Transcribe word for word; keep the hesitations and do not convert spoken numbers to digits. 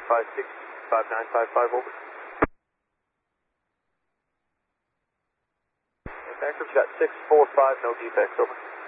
five six five nine five five, over. Factor, got six four five, no defects, over.